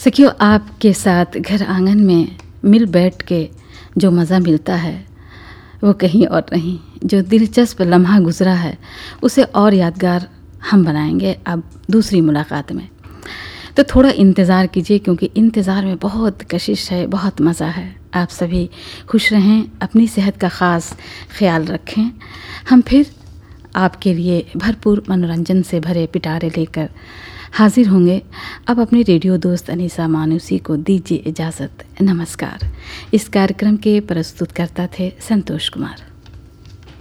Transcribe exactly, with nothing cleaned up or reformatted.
सखियों, आपके साथ घर आंगन में मिल बैठ के जो मज़ा मिलता है वो कहीं और नहीं। जो दिलचस्प लम्हा गुज़रा है उसे और यादगार हम बनाएंगे अब दूसरी मुलाकात में। तो थोड़ा इंतज़ार कीजिए, क्योंकि इंतज़ार में बहुत कशिश है, बहुत मज़ा है। आप सभी खुश रहें, अपनी सेहत का ख़ास ख्याल रखें। हम फिर आपके लिए भरपूर मनोरंजन से भरे पिटारे लेकर हाजिर होंगे। अब अपने रेडियो दोस्त अनीसा मानुसी को दीजिए इजाज़त। नमस्कार। इस कार्यक्रम के प्रस्तुतकर्ता थे संतोष कुमार।